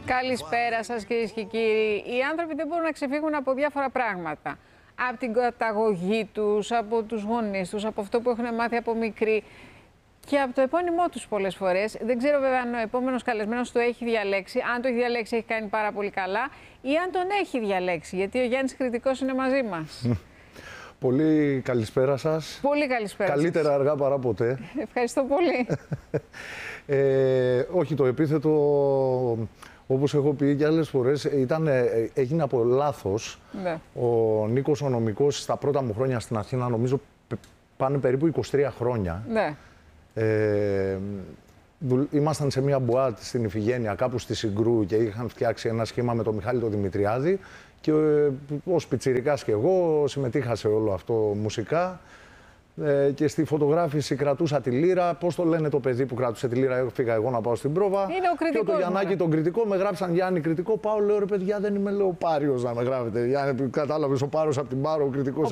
Καλησπέρα σας, κυρίες και κύριοι. Οι άνθρωποι δεν μπορούν να ξεφύγουν από διάφορα πράγματα. Από την καταγωγή τους, από τους γονείς τους, από αυτό που έχουν μάθει από μικροί και από το επώνυμό τους πολλές φορές. Δεν ξέρω βέβαια αν ο επόμενος καλεσμένος το έχει διαλέξει. Αν το έχει διαλέξει, έχει κάνει πάρα πολύ καλά, ή αν τον έχει διαλέξει, γιατί ο Γιάννης Κρητικός είναι μαζί μας. Πολύ καλησπέρα σας. Πολύ καλησπέρα. Καλύτερα αργά παρά ποτέ. Ευχαριστώ πολύ. Όχι, το επίθετο, όπως έχω πει και άλλες φορές, έγινε από λάθος. Ναι. Ο Νίκος ο νομικός στα πρώτα μου χρόνια στην Αθήνα, νομίζω πάνε περίπου 23 χρόνια. Ναι. Ήμασταν σε μια μπουάτ στην Ιφηγένεια, κάπου στη Συγκρού, και είχαν φτιάξει ένα σχήμα με τον Μιχάλη τον Δημητριάδη. Και ως πιτσιρικάς και εγώ συμμετείχα σε όλο αυτό μουσικά. Και στη φωτογράφηση κρατούσα τη λύρα. Πώς το λένε το παιδί που κρατούσε τη λύρα, φύγα εγώ να πάω στην πρόβα. Είναι ο Κρητικός. Και το Γιαννάκη τον Κρητικό, με γράψαν Γιάννη Κρητικό. Πάω, λέω, ρε παιδιά, δεν είμαι, λέω, Πάριος να με γράφετε. Γιάννη, κατάλαβες, ο Πάρος από την Πάρο, ο Κρητικός.